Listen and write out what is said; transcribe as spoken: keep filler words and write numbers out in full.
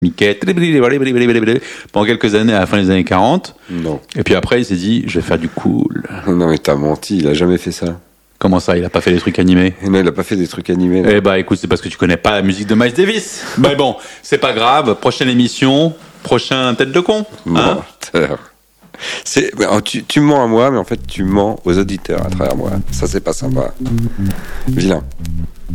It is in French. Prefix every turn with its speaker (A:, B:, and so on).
A: Mickey, pendant quelques années, à la fin des années quarante.
B: Non.
A: Et puis après, il s'est dit, je vais faire du cool.
B: Non, mais t'as menti, il a jamais fait ça.
A: Comment ça, il a pas fait des trucs animés?
B: Non, il a pas fait des trucs animés.
A: Eh bah écoute, c'est parce que tu connais pas la musique de Miles Davis. Mais bon, c'est pas grave. Prochaine émission, prochain tête de con. Hein?
B: Menteur. C'est, tu, tu mens à moi, mais en fait, tu mens aux auditeurs à travers moi. Ça, c'est pas sympa. Vilain.